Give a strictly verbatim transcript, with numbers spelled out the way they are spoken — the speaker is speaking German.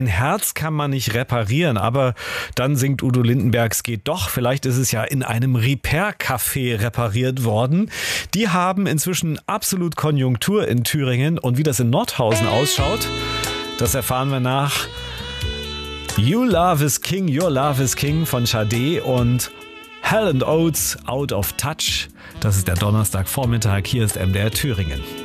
Ein Herz kann man nicht reparieren, aber dann singt Udo Lindenberg, es geht doch. Vielleicht ist es ja in einem Repair-Café repariert worden. Die haben inzwischen absolut Konjunktur in Thüringen. Und wie das in Nordhausen ausschaut, das erfahren wir nach You Love is King, Your Love is King von Sade und Hell and Oates, Out of Touch. Das ist der Donnerstagvormittag. Hier ist M D R Thüringen.